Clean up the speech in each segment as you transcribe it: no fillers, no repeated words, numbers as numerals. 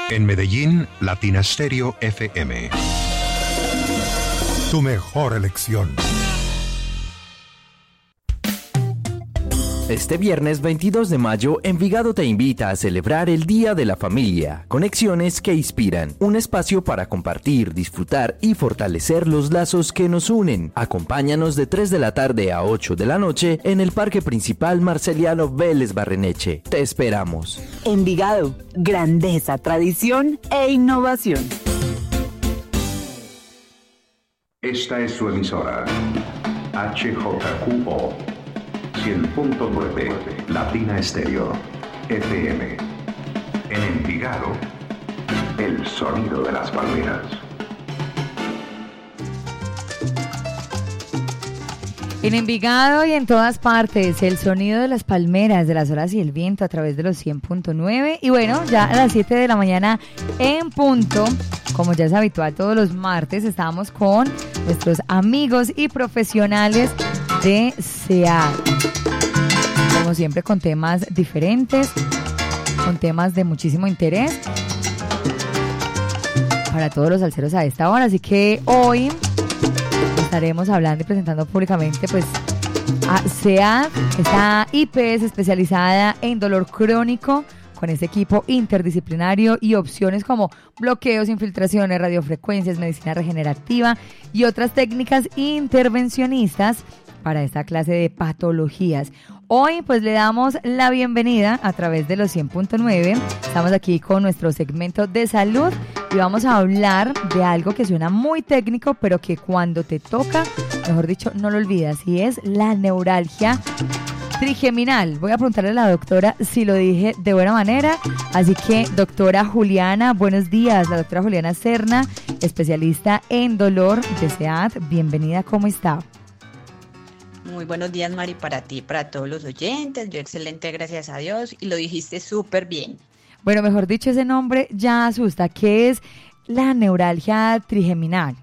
En Medellín, Latina Stereo FM. Tu mejor elección. Este viernes 22 de mayo, Envigado te invita a celebrar el Día de la Familia. Conexiones que inspiran. Un espacio para compartir, disfrutar y fortalecer los lazos que nos unen. Acompáñanos de 3 de la tarde a 8 de la noche en el Parque Principal Marceliano Vélez Barreneche. Te esperamos. Envigado, grandeza, tradición e innovación. Esta es su emisora. HJQO 100.9 Latina Stereo FM. En Envigado, el sonido de las palmeras. En Envigado y en todas partes, el sonido de las palmeras, de las olas y el viento a través de los 100.9. Y bueno, ya a las 7 de la mañana en punto, como ya es habitual todos los martes, estamos con nuestros amigos y profesionales de SEAT. Como siempre, con temas diferentes, con temas de muchísimo interés para todos los salseros a esta hora. Así que hoy estaremos hablando y presentando públicamente pues a SEAT, esta IPS especializada en dolor crónico, con este equipo interdisciplinario y opciones como bloqueos, infiltraciones, radiofrecuencias, medicina regenerativa y otras técnicas intervencionistas para esta clase de patologías. Hoy pues le damos la bienvenida a través de los 100.9. Estamos aquí con nuestro segmento de salud y vamos a hablar de algo que suena muy técnico, pero que cuando te toca, mejor dicho, no lo olvidas, y es la neuralgia trigeminal. Voy a preguntarle a la doctora si lo dije de buena manera. Así que, doctora Juliana, buenos días. La doctora Juliana Serna, especialista en dolor de SEAT. Bienvenida, ¿cómo está? Muy buenos días, Mari, para ti y para todos los oyentes. Yo excelente, gracias a Dios, y lo dijiste súper bien. Bueno, mejor dicho, ese nombre ya asusta. ¿Qué es la neuralgia trigeminal?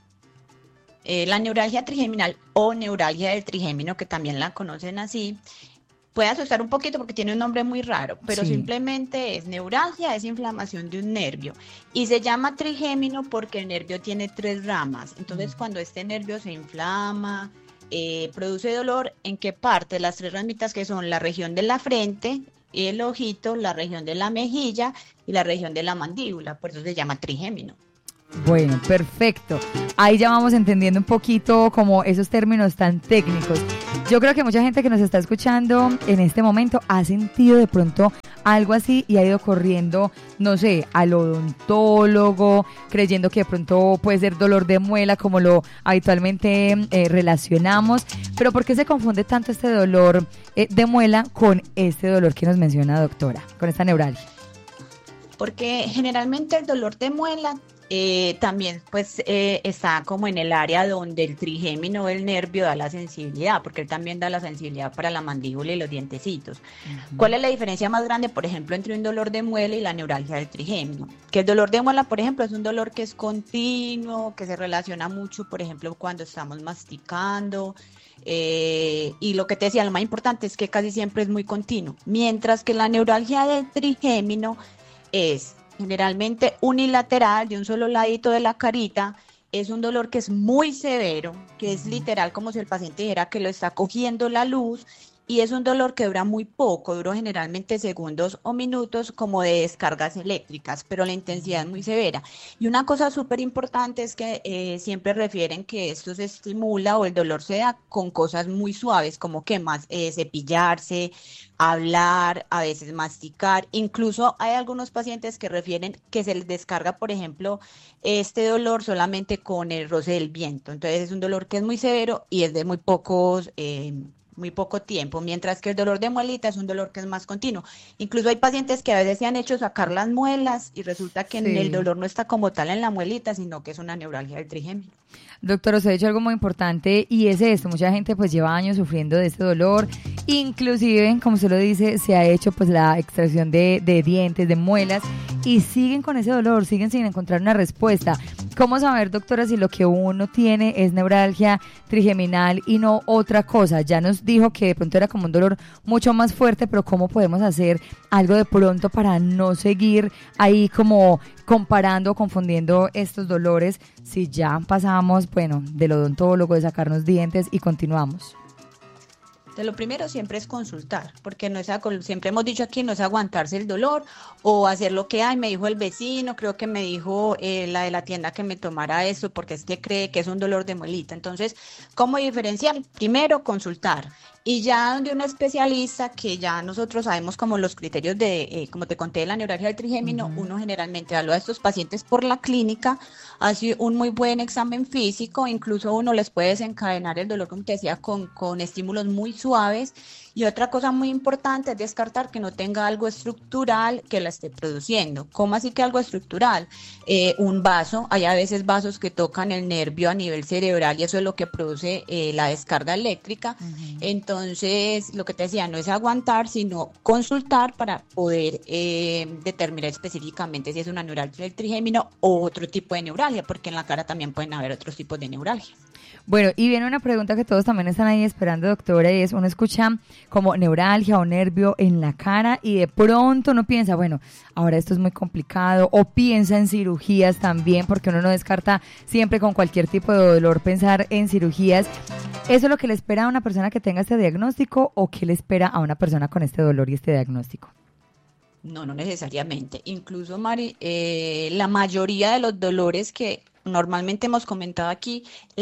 La neuralgia trigeminal o neuralgia del trigémino, que también la conocen así, puede asustar un poquito porque tiene un nombre muy raro, pero sí, simplemente es neuralgia, es inflamación de un nervio. Y se llama trigémino porque el nervio tiene 3 ramas. Entonces, cuando este nervio se inflama, produce dolor, ¿en qué parte? Las 3 ramitas, que son la región de la frente, el ojito, la región de la mejilla y la región de la mandíbula. Por eso se llama trigémino. Bueno, perfecto. Ahí ya vamos entendiendo un poquito como esos términos tan técnicos. Yo creo que mucha gente que nos está escuchando en este momento ha sentido de pronto algo así y ha ido corriendo, no sé, al odontólogo, creyendo que de pronto puede ser dolor de muela, como lo habitualmente relacionamos. Pero ¿por qué se confunde tanto este dolor de muela con este dolor que nos menciona, doctora, con esta neuralgia? Porque generalmente el dolor de muela también pues está como en el área donde el trigémino o el nervio da la sensibilidad, porque él también da la sensibilidad para la mandíbula y los dientecitos. ¿Cuál es la diferencia más grande, por ejemplo, entre un dolor de muela y la neuralgia del trigémino? Que el dolor de muela, por ejemplo, es un dolor que es continuo, que se relaciona mucho, por ejemplo, cuando estamos masticando, y lo que te decía, lo más importante es que casi siempre es muy continuo, mientras que la neuralgia del trigémino es generalmente unilateral, de un solo ladito de la carita. Es un dolor que es muy severo, que es literal como si el paciente dijera que lo está cogiendo la luz, y es un dolor que dura muy poco, dura generalmente segundos o minutos, como de descargas eléctricas, pero la intensidad es muy severa. Y una cosa súper importante es que siempre refieren que esto se estimula o el dolor se da con cosas muy suaves, como que más cepillarse, hablar, a veces masticar. Incluso hay algunos pacientes que refieren que se les descarga, por ejemplo, este dolor solamente con el roce del viento. Entonces es un dolor que es muy severo y es de muy poco tiempo, mientras que el dolor de muelita es un dolor que es más continuo. Incluso hay pacientes que a veces se han hecho sacar las muelas y resulta que el dolor no está como tal en la muelita, sino que es una neuralgia del trigémino. Doctor, usted ha dicho algo muy importante y es esto: mucha gente pues lleva años sufriendo de este dolor, inclusive, como usted lo dice, se ha hecho pues la extracción de dientes, de muelas, y siguen con ese dolor, siguen sin encontrar una respuesta. ¿Cómo saber, doctora, si lo que uno tiene es neuralgia trigeminal y no otra cosa? Ya nos dijo que de pronto era como un dolor mucho más fuerte, pero ¿cómo podemos hacer algo de pronto para no seguir ahí como comparando, confundiendo estos dolores si ya pasamos, bueno, del odontólogo, de sacarnos dientes y continuamos? De lo primero siempre es consultar, porque no es siempre hemos dicho aquí, no es aguantarse el dolor o hacer lo que hay, me dijo el vecino, creo que me dijo la de la tienda que me tomara eso porque es que cree que es un dolor de muelita. Entonces, ¿cómo diferenciar? Primero, consultar. Y ya donde un especialista, que ya nosotros sabemos como los criterios de, como te conté, de la neuralgia del trigémino, uno generalmente evalúa a estos pacientes por la clínica, hace un muy buen examen físico, incluso uno les puede desencadenar el dolor, como te decía, con estímulos muy suaves. Y otra cosa muy importante es descartar que no tenga algo estructural que la esté produciendo. ¿Cómo así que algo estructural? Un vaso, hay a veces vasos que tocan el nervio a nivel cerebral y eso es lo que produce la descarga eléctrica. Entonces, lo que te decía, no es aguantar, sino consultar para poder determinar específicamente si es una neuralgia del trigémino o otro tipo de neuralgia, porque en la cara también pueden haber otros tipos de neuralgia. Bueno, y viene una pregunta que todos también están ahí esperando, doctora, y es, uno escucha como neuralgia o nervio en la cara y de pronto uno piensa, bueno, ahora esto es muy complicado, o piensa en cirugías también, porque uno no descarta siempre con cualquier tipo de dolor pensar en cirugías. ¿Eso es lo que le espera a una persona que tenga este diagnóstico o qué le espera a una persona con este dolor y este diagnóstico? No, no necesariamente. Incluso, Mari, la mayoría de los dolores que normalmente hemos comentado aquí,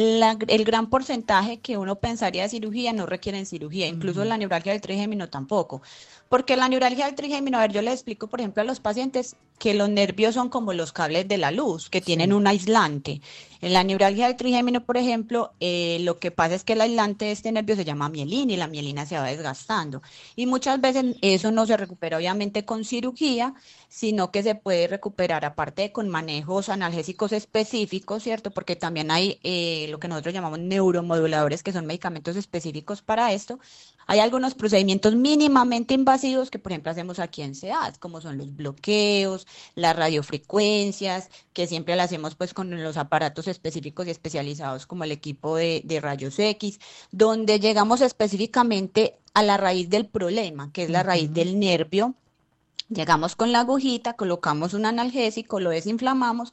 el gran porcentaje que uno pensaría de cirugía no requieren cirugía, incluso la neuralgia del trigémino tampoco. Porque la neuralgia del trigémino, a ver, yo les explico, por ejemplo, a los pacientes que los nervios son como los cables de la luz, que tienen un aislante. En la neuralgia del trigémino, por ejemplo, lo que pasa es que el aislante de este nervio se llama mielina y la mielina se va desgastando. Y muchas veces eso no se recupera, obviamente, con cirugía, sino que se puede recuperar, aparte de con manejos analgésicos específicos, ¿cierto? Porque también hay lo que nosotros llamamos neuromoduladores, que son medicamentos específicos para esto. Hay algunos procedimientos mínimamente invasivos que, por ejemplo, hacemos aquí en SEAD, como son los bloqueos, las radiofrecuencias, que siempre lo hacemos pues con los aparatos específicos y especializados como el equipo de rayos X, donde llegamos específicamente a la raíz del problema, que es la raíz del nervio. Llegamos con la agujita, colocamos un analgésico, lo desinflamamos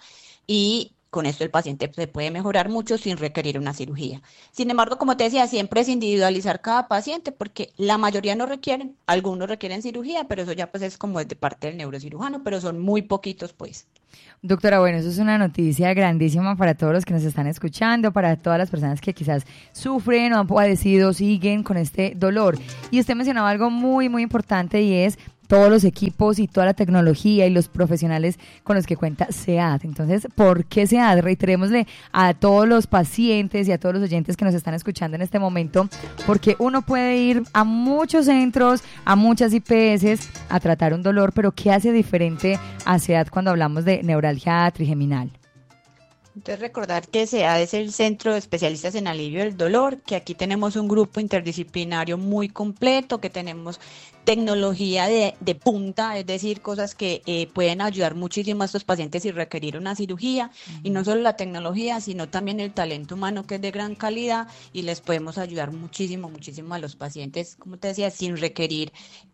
y con esto el paciente se puede mejorar mucho sin requerir una cirugía. Sin embargo, como te decía, siempre es individualizar cada paciente porque la mayoría no requieren, algunos requieren cirugía, pero eso ya pues es como de parte del neurocirujano, pero son muy poquitos pues. Doctora, bueno, eso es una noticia grandísima para todos los que nos están escuchando, para todas las personas que quizás sufren o han padecido, siguen con este dolor. Y usted mencionaba algo muy, muy importante y es todos los equipos y toda la tecnología y los profesionales con los que cuenta SEAD. Entonces, ¿por qué SEAD? Reiterémosle a todos los pacientes y a todos los oyentes que nos están escuchando en este momento, porque uno puede ir a muchos centros, a muchas IPS a tratar un dolor, pero ¿qué hace diferente a SEAD cuando hablamos de neuralgia trigeminal? Entonces recordar que SEAD es el Centro de Especialistas en Alivio del Dolor, que aquí tenemos un grupo interdisciplinario muy completo, que tenemos tecnología de punta, es decir, cosas que pueden ayudar muchísimo a estos pacientes sin requerir una cirugía, y no solo la tecnología, sino también el talento humano que es de gran calidad y les podemos ayudar muchísimo, muchísimo a los pacientes, como te decía, sin requerir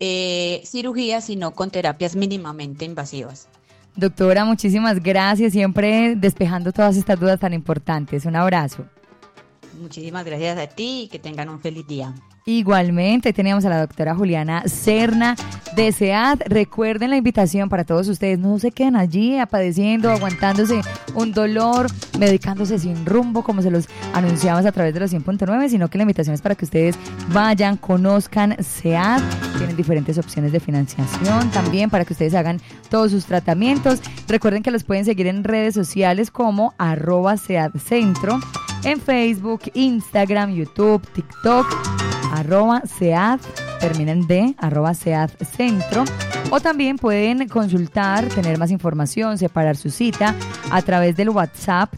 cirugía, sino con terapias mínimamente invasivas. Doctora, muchísimas gracias, siempre despejando todas estas dudas tan importantes. Un abrazo. Muchísimas gracias a ti y que tengan un feliz día. Igualmente, teníamos a la doctora Juliana Serna de SEAD. Recuerden la invitación para todos ustedes, no se queden allí padeciendo, aguantándose un dolor, medicándose sin rumbo, como se los anunciamos a través de los 100.9, sino que la invitación es para que ustedes vayan, conozcan SEAD, tienen diferentes opciones de financiación también para que ustedes hagan todos sus tratamientos. Recuerden que los pueden seguir en redes sociales como @SEADcentro, en Facebook, Instagram, YouTube, TikTok, @SEAD, terminen de @SEADcentro, o también pueden consultar, tener más información, separar su cita a través del WhatsApp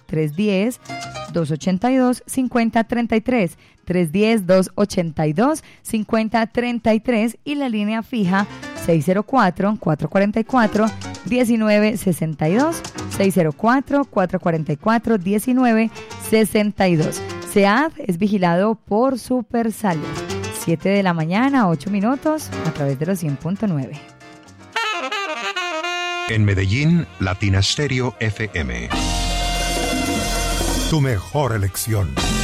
310-282-5033, 310-282-5033 y la línea fija 604-444-1962. 604-444-1962. SEAD es vigilado por Supersalud. 7 de la mañana, 8 minutos, a través de los 100.9. En Medellín, Latina Stereo FM. Tu mejor elección.